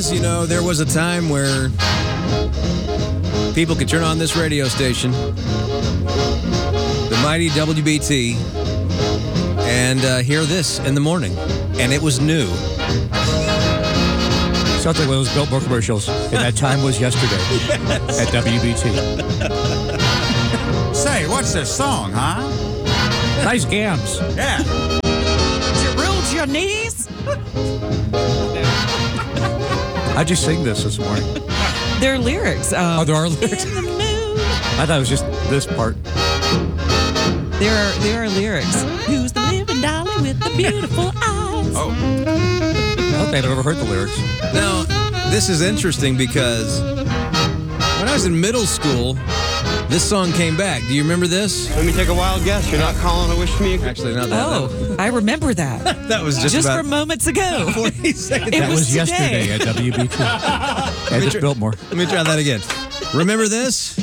You know, there was a time where people could turn on this radio station, the mighty WBT, and hear this in the morning, and it was new. Sounds like one of those Biltmore commercials. And that time was yesterday at WBT. Say, what's this song, huh? Nice gams. Yeah. You ruled your knees? How'd you sing this morning? There are lyrics. Oh, there are lyrics? In the mood. I thought it was just this part. There are lyrics. Who's the living dolly with the beautiful eyes? Oh. I don't think I've ever heard the lyrics. Now, this is interesting because when I was in middle school, this song came back. Do you remember this? Let me take a wild guess. You're not calling to wish me a good... Actually, not that. Oh, I remember that. That was just Just about from moments ago. 40 seconds. It That was today. yesterday at WBT. At just Biltmore. Let me try that again. Remember this?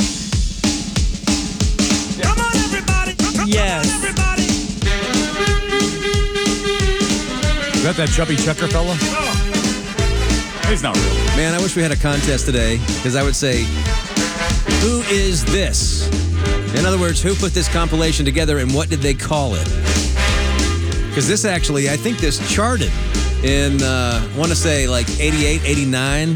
Come on, everybody. Yes. You got that chubby checker fella? He's not real. Man, I wish we had a contest today because I would say, who is this? In other words, who put this compilation together and what did they call it? Because this actually, I think this charted in, I want to say like 88, 89.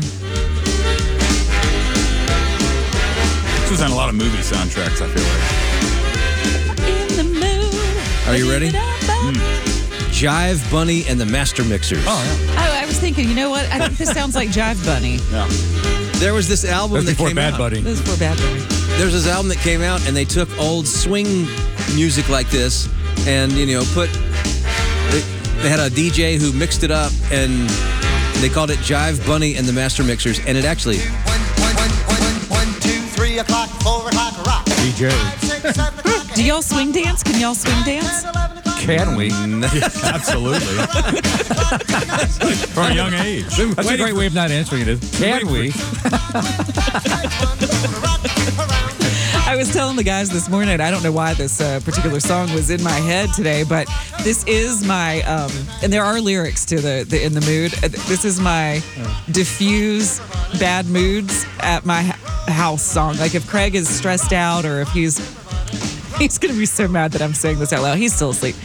This was on a lot of movie soundtracks, I feel like. In the mood. Are you ready? Jive Bunny and the Master Mixers. Oh, yeah. Oh, I was thinking, you know what? I think this sounds like Jive Bunny. Yeah. There was this album That's that before came Bad out. Buddy. This is for Bad Bunny. There's this album that came out and they took old swing music like this and, you know, they had a DJ who mixed it up and they called it Jive Bunny and the Master Mixers, and it actually... 1, 2, 3 o'clock, 4 o'clock, rock. DJ. 5, 6, 7 o'clock. Do y'all swing dance? Can y'all swing dance? Can we? Absolutely. From a young age. That's a great way of not answering it. Can we? I was telling the guys this morning, I don't know why this particular song was in my head today, but this is my, and there are lyrics to the In the Mood. This is my diffuse bad moods at my house song. Like if Craig is stressed out or if he's going to be so mad that I'm saying this out loud. He's still asleep.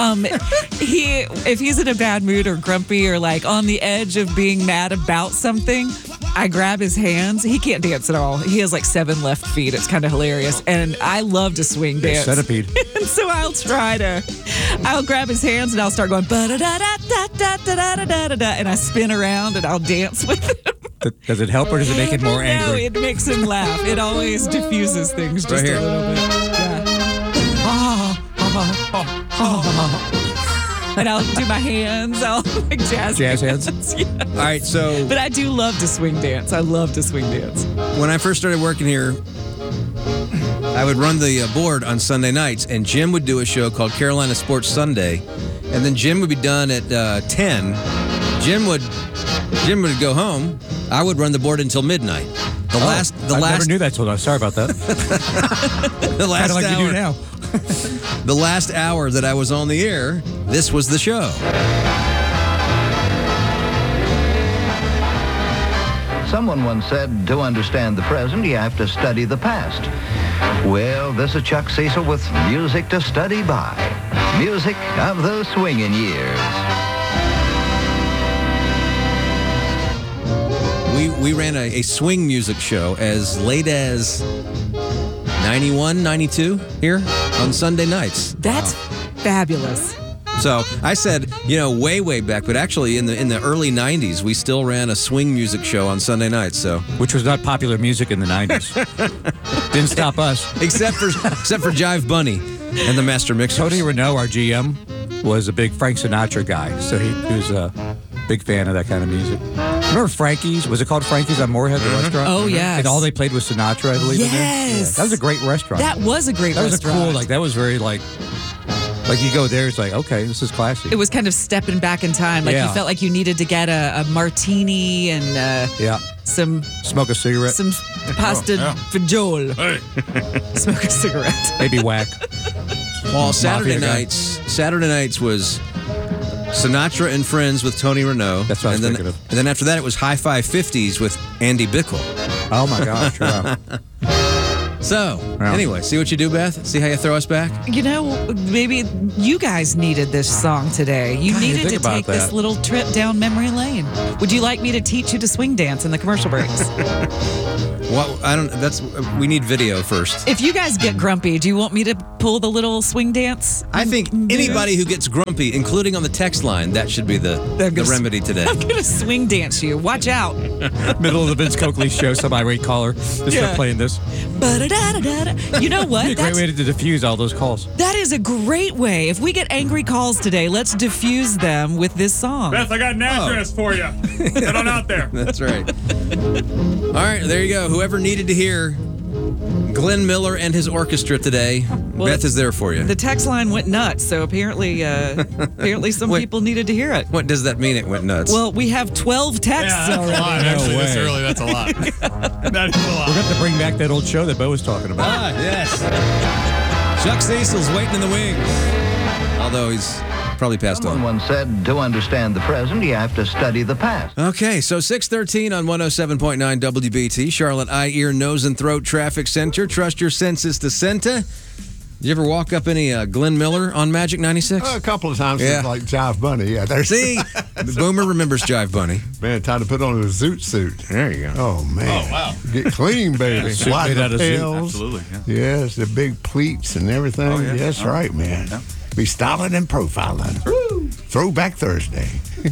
If he's in a bad mood or grumpy or like on the edge of being mad about something, I grab his hands. He can't dance at all. He has like 7 left feet. It's kind of hilarious. And I love to swing dance. Centipede. And so I'll grab his hands and I'll start going ba-da-da-da-da-da-da-da-da-da, and I spin around and I'll dance with him. Does it help or does it make it more No, angry? it makes him laugh. It always diffuses things just Right here. a little bit. Yeah. And I'll do my hands. I'll like jazz hands? Yeah. All right, so But I do love to swing dance. I love to swing dance. when I first started working here, I would run the board on Sunday nights, and Jim would do a show called Carolina Sports Sunday, and then Jim would be done at 10. Jim would go home. I would run the board until midnight. The I last never knew that till now. Sorry about that. the last Kind of like hour, you do now. the last hour that I was on the air, this was the show. Someone once said, to understand the present, you have to study the past. Well, this is Chuck Cecil with music to study by. Music of those swinging years. We ran a swing music show as late as 91, 92 here on Sunday nights. That's fabulous. So I said, you know, way back, but actually in the early 90s, we still ran a swing music show on Sunday nights. So Which was not popular music in the 90s. Didn't stop us. except for Jive Bunny and the Master Mixers. Tony Renault, our GM, was a big Frank Sinatra guy. So he was a big fan of that kind of music. Remember Frankie's? Was it called Frankie's on Moorhead, the restaurant? Oh, yes. And all they played was Sinatra, I believe. in there? Yes. Yeah. That was a great restaurant. That was a great That was restaurant. a cool, that was very like you go there, it's like, okay, this is classy. It was kind of stepping back in time. Like Yeah. you felt like you needed to get a martini and yeah. some Smoke a cigarette, pasta yeah. fagioli. Smoke a cigarette. maybe whack. Well, Saturday Mafia guy. nights was Sinatra and Friends with Tony Renault. That's what I was and thinking of. And then after that, it was High Five 50s with Andy Bickle. Oh my gosh! Yeah. So, Yeah. anyway, see what you do, Beth? See how you throw us back? You know, maybe you guys needed this song today. You God, I didn't needed to think about take this that. little trip down memory lane. Would you like me to teach you to swing dance in the commercial breaks? Well, I don't. That's we need video first. If you guys get grumpy, do you want me to pull the little swing dance? I think anybody who gets grumpy, including on the text line, that should be the remedy today. I'm gonna swing dance you. Watch out. Middle of the Vince Coakley show, some irate caller just start playing this. Ba-da-da-da-da. You know what? It'd be a great way to diffuse all those calls. That is a great way. If we get angry calls today, let's diffuse them with this song. Beth, I got an address for you. Head on out there. That's right. All right, there you go. Whoever needed to hear Glenn Miller and his orchestra today, Beth is there for you. The text line went nuts, so apparently some Wait. people needed to hear it. What does that mean? It went nuts. Well, we have 12 texts Yeah, that's a already. lot. No Actually, this way. early, that's a lot. That is a We're lot. going to have to bring back that old show that Bo was talking about. yes. Chuck Cecil's waiting in the wings. Although he's probably passed Someone on. once said, to understand the present, you have to study the past. Okay, so 613 on 107.9 WBT, Charlotte Eye, Ear, Nose, and Throat Traffic Center. Trust your senses to Senta. Did you ever walk up any Glenn Miller on Magic 96? A couple of times, Yeah. like Jive Bunny. Yeah, there's See? The Boomer remembers Jive Bunny. man, time to put on a zoot suit. There you go. Oh man! Oh, wow. Get clean, baby. Suit Fly made the out of zoot. tails. Absolutely, yeah. Yes, the big pleats and everything. Oh, yeah. Yes, Oh. right, man. Yeah. Be styling and profiling. Woo! Throwback Thursday.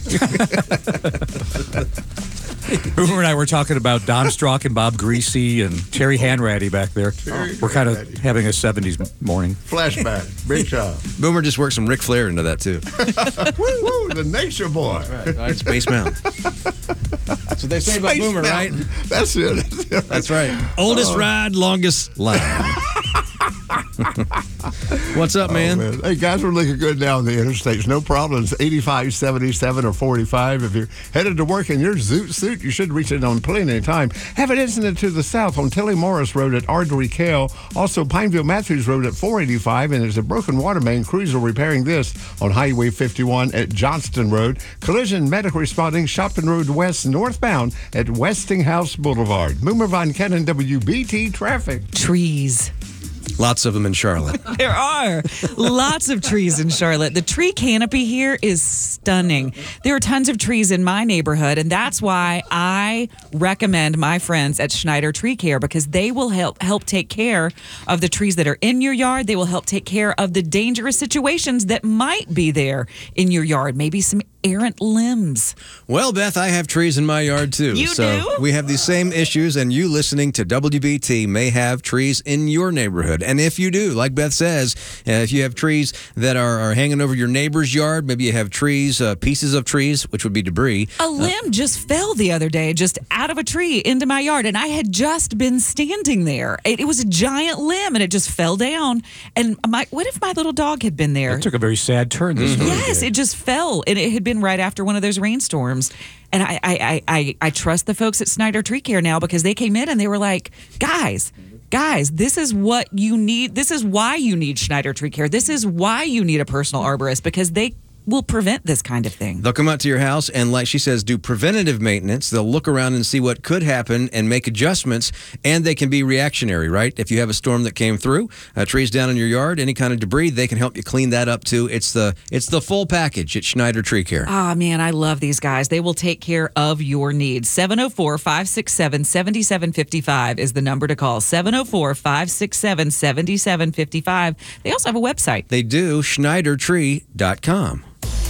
Boomer and I were talking about Don Strock and Bob Greasy and Terry Hanratty back there. We're kind of Hanratty. having a 70s morning. Flashback. Big job. Boomer just worked some Ric Flair into that, too. Woo, woo, the Nature Boy. Right, Space Mountain. That's what they say about Space Boomer, right? Mountain. That's it. That's right. Oldest ride, longest line. What's up, man? Oh, man. Hey, guys, we're looking good now on the interstates. No problems. 85, 77, or 45. If you're headed to work in your zoot suit, you should reach it on plenty of time. Have an incident to the south on Tilly Morris Road at Ardrey Kale. Also, Pineville Matthews Road at 485. And there's a broken water main. Crews are repairing this on Highway 51 at Johnston Road. Collision medical responding Shopton Road West northbound at Westinghouse Boulevard. Boomer Von Cannon, WBT Traffic. Trees. Lots of them in Charlotte. There are lots of trees in Charlotte. The tree canopy here is stunning. There are tons of trees in my neighborhood, and that's why I recommend my friends at Schneider Tree Care, because they will help take care of the trees that are in your yard. They will help take care of the dangerous situations that might be there in your yard. Maybe some errant limbs. Well, Beth, I have trees in my yard, too. You so do? we have these same issues, and you listening to WBT may have trees in your neighborhood. And if you do, like Beth says, if you have trees that are hanging over your neighbor's yard, maybe you have trees, pieces of trees, which would be debris. A limb just fell the other day, just out of a tree into my yard, and I had just been standing there. It was a giant limb, and it just fell down. And what if my little dog had been there? It took a very sad turn this story Yes, did. it just fell, and it had been right after one of those rainstorms. And I trust the folks at Snyder Tree Care now, because they came in and they were like, guys, this is what you need. This is why you need Schneider Tree Care. This is why you need a personal arborist, because they will prevent this kind of thing. They'll come out to your house and, like she says, do preventative maintenance. They'll look around and see what could happen and make adjustments, and they can be reactionary, right? If you have a storm that came through, trees down in your yard, any kind of debris, they can help you clean that up too. It's the full package at Schneider Tree Care. Ah, man, I love these guys. They will take care of your needs. 704-567-7755 is the number to call. 704-567-7755. They also have a website. They do, schneidertree.com.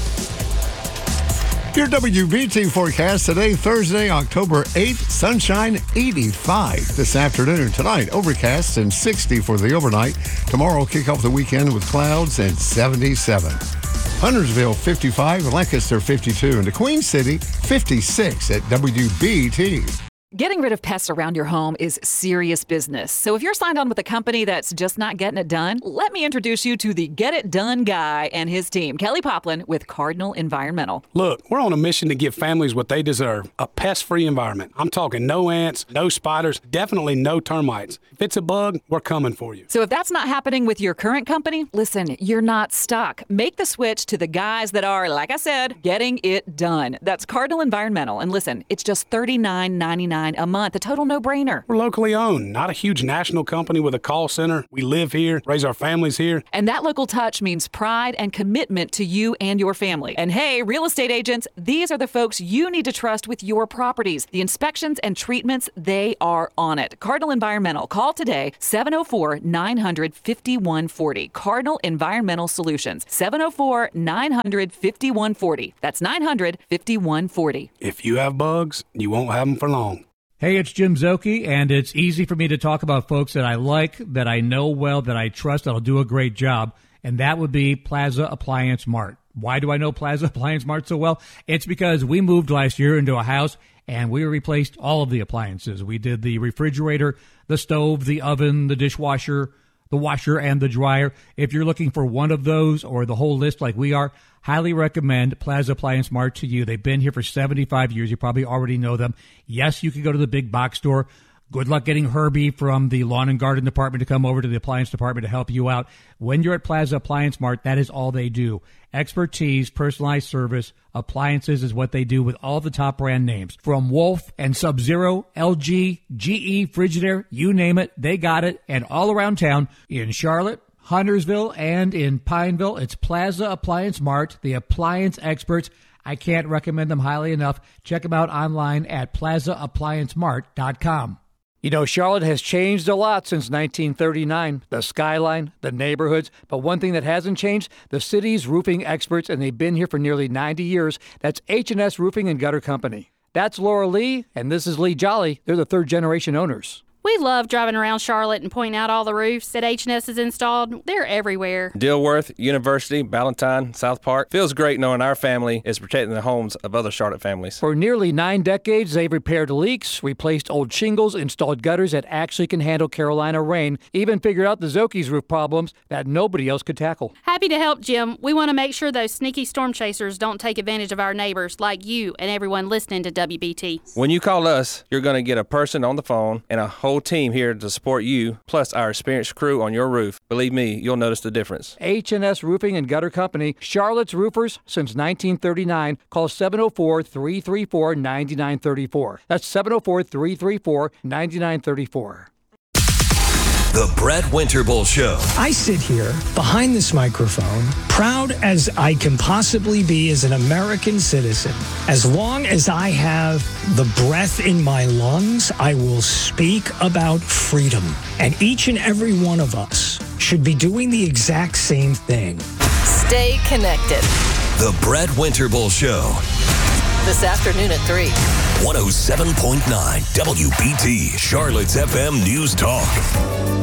Your WBT forecast today, Thursday, October 8th, sunshine 85 this afternoon. Tonight, overcast and 60 for the overnight. Tomorrow, kick off the weekend with clouds and 77. Huntersville, 55, Lancaster, 52, and the Queen City, 56 at WBT. Getting rid of pests around your home is serious business. So if you're signed on with a company that's just not getting it done, let me introduce you to the Get It Done guy and his team, Kelly Poplin with Cardinal Environmental. Look, we're on a mission to give families what they deserve, a pest-free environment. I'm talking no ants, no spiders, definitely no termites. If it's a bug, we're coming for you. So if that's not happening with your current company, listen, you're not stuck. Make the switch to the guys that are, like I said, getting it done. That's Cardinal Environmental. And listen, it's just $39.99 a month, a total no-brainer. We're locally owned, not a huge national company with a call center. We live here, raise our families here. And that local touch means pride and commitment to you and your family. And hey, real estate agents, these are the folks you need to trust with your properties. The inspections and treatments, they are on it. Cardinal Environmental. Call today, 704-900-5140. Cardinal Environmental Solutions, 704-900-5140. That's 900-5140. If you have bugs, you won't have them for long. Hey, it's Jim Zoki, and it's easy for me to talk about folks that I like, that I know well, that I trust, that'll do a great job, and that would be Plaza Appliance Mart. Why do I know Plaza Appliance Mart so well? It's because we moved last year into a house, and we replaced all of the appliances. We did the refrigerator, the stove, the oven, the dishwasher, the washer, and the dryer. If you're looking for one of those or the whole list like we are, highly recommend Plaza Appliance Mart to you. They've been here for 75 years. You probably already know them. Yes, you can go to the big box store. Good luck getting Herbie from the lawn and garden department to come over to the appliance department to help you out. When you're at Plaza Appliance Mart, that is all they do. Expertise, personalized service, appliances is what they do with all the top brand names. From Wolf and Sub-Zero, LG, GE, Frigidaire, you name it, they got it. And all around town, in Charlotte, Huntersville, and in Pineville, it's Plaza Appliance Mart, the appliance experts. I can't recommend them highly enough. Check them out online at plazaappliancemart.com. You know, Charlotte has changed a lot since 1939. The skyline, the neighborhoods. But one thing that hasn't changed, the city's roofing experts, and they've been here for nearly 90 years. That's H&S Roofing and Gutter Company. That's Laura Lee, and this is Lee Jolly. They're the third-generation owners. We love driving around Charlotte and pointing out all the roofs that H&S has installed. They're everywhere. Dilworth, University, Ballantyne, South Park. Feels great knowing our family is protecting the homes of other Charlotte families. For nearly 9 decades, they've repaired leaks, replaced old shingles, installed gutters that actually can handle Carolina rain, even figured out the Zoki's roof problems that nobody else could tackle. Happy to help, Jim. We want to make sure those sneaky storm chasers don't take advantage of our neighbors like you and everyone listening to WBT. When you call us, you're going to get a person on the phone and a whole team here to support you, plus our experienced crew on your roof. Believe me, you'll notice the difference. H&S Roofing and Gutter Company, Charlotte's roofers since 1939. Call 704-334-9934. That's 704-334-9934. The Brett Winterble Show. I sit here behind this microphone, proud as I can possibly be as an American citizen. As long as I have the breath in my lungs, I will speak about freedom. And each and every one of us should be doing the exact same thing. Stay connected. The Brett Winterble Show. This afternoon at 3. 107.9 WBT, Charlotte's FM News Talk.